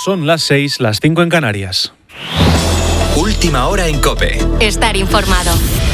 Son las 6, las 5 en Canarias. Última hora en COPE. Estar informado.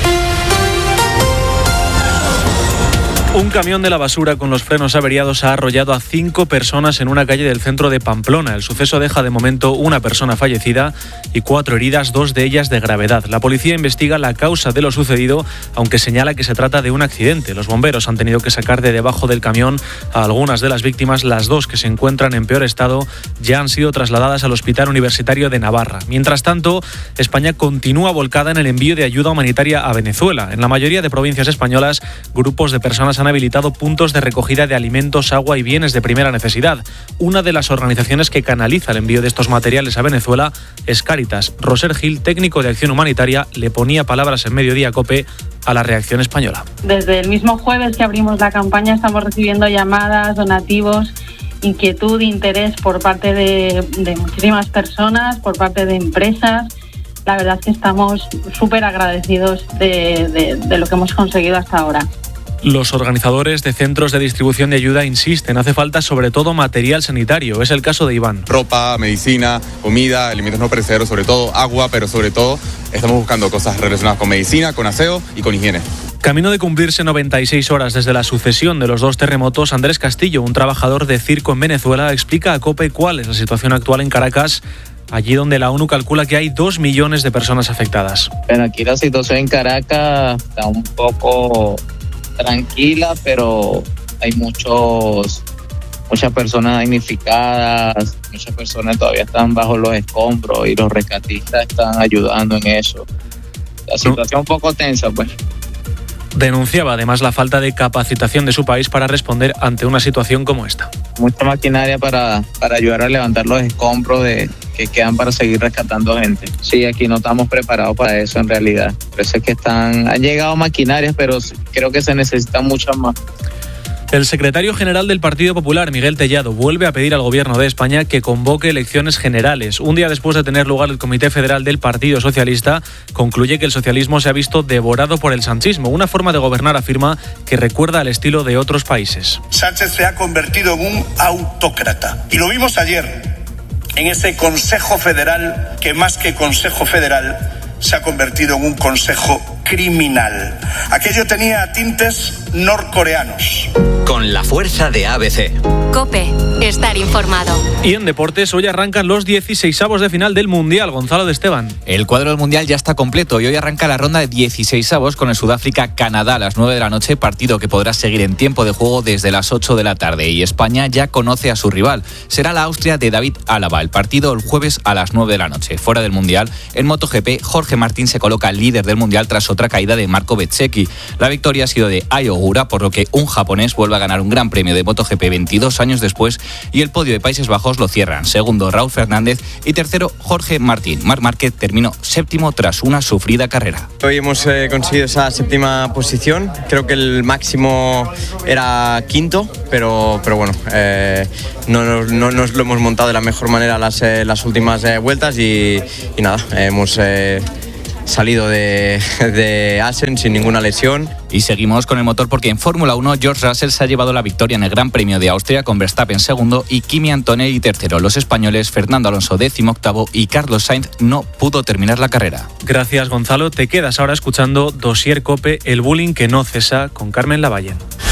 Un camión de la basura con los frenos averiados ha arrollado a 5 personas en una calle del centro de Pamplona. El suceso deja de momento una persona fallecida y 4 heridas, 2 de ellas de gravedad. La policía investiga la causa de lo sucedido, aunque señala que se trata de un accidente. Los bomberos han tenido que sacar de debajo del camión a algunas de las víctimas. Las 2 que se encuentran en peor estado ya han sido trasladadas al Hospital Universitario de Navarra. Mientras tanto, España continúa volcada en el envío de ayuda humanitaria a Venezuela. En la mayoría de provincias españolas, grupos de personas han habilitado puntos de recogida de alimentos, agua y bienes de primera necesidad. Una de las organizaciones que canaliza el envío de estos materiales a Venezuela es Cáritas. Roser Gil, técnico de Acción Humanitaria, le ponía palabras en Mediodía COPE a la reacción española. Desde el mismo jueves que abrimos la campaña estamos recibiendo llamadas, donativos, inquietud, interés por parte de muchísimas personas, por parte de empresas. La verdad es que estamos súper agradecidos de lo que hemos conseguido hasta ahora. Los organizadores de centros de distribución de ayuda insisten, hace falta sobre todo material sanitario. Es el caso de Iván. Ropa, medicina, comida, alimentos no perecederos, sobre todo agua, pero sobre todo estamos buscando cosas relacionadas con medicina, con aseo y con higiene. Camino de cumplirse 96 horas desde la sucesión de los 2 terremotos, Andrés Castillo, un trabajador de circo en Venezuela, explica a COPE cuál es la situación actual en Caracas, allí donde la ONU calcula que hay 2 millones de personas afectadas. Pero aquí la situación en Caracas está un poco tranquila, pero hay muchas personas damnificadas, muchas personas todavía están bajo los escombros y los rescatistas están ayudando en eso. La situación un poco tensa, pues. Denunciaba además la falta de capacitación de su país para responder ante una situación como esta. Mucha maquinaria para ayudar a levantar los escombros que quedan para seguir rescatando gente. Sí, aquí no estamos preparados para eso en realidad. Por eso es que han llegado maquinarias, pero creo que se necesitan muchas más. El secretario general del Partido Popular, Miguel Tellado, vuelve a pedir al Gobierno de España que convoque elecciones generales. Un día después de tener lugar el Comité Federal del Partido Socialista, concluye que el socialismo se ha visto devorado por el sanchismo. Una forma de gobernar, afirma, que recuerda al estilo de otros países. Sánchez se ha convertido en un autócrata. Y lo vimos ayer en ese Consejo Federal que más que Consejo Federal se ha convertido en un consejo criminal. Aquello tenía tintes norcoreanos. Con la fuerza de ABC. COPE. Estar informado. Y en deportes, hoy arrancan los 16avos de final del Mundial. Gonzalo de Esteban. El cuadro del Mundial ya está completo y hoy arranca la ronda de 16avos con el Sudáfrica-Canadá a las 9 de la noche, partido que podrá seguir en tiempo de juego desde las 8 de la tarde. Y España ya conoce a su rival. Será la Austria de David Álava. El partido el jueves a las 9 de la noche. Fuera del Mundial, en MotoGP, Jorge Martín se coloca líder del Mundial tras otra caída de Marco Bezzecchi. La victoria ha sido de Ai Ogura, por lo que un japonés vuelve a ganar un gran premio de MotoGP 22 años después, y el podio de Países Bajos lo cierran. Segundo, Raúl Fernández, y tercero, Jorge Martín. Marc Márquez terminó séptimo tras una sufrida carrera. Hoy hemos conseguido esa séptima posición. Creo que el máximo era quinto, pero bueno, no nos lo hemos montado de la mejor manera las últimas vueltas y nada, hemos salido de Assen sin ninguna lesión. Y seguimos con el motor porque en Fórmula 1 George Russell se ha llevado la victoria en el Gran Premio de Austria con Verstappen segundo y Kimi Antonelli tercero. Los españoles Fernando Alonso 18º y Carlos Sainz no pudo terminar la carrera. Gracias, Gonzalo. Te quedas ahora escuchando Dossier COPE, el bullying que no cesa, con Carmen Lavalle.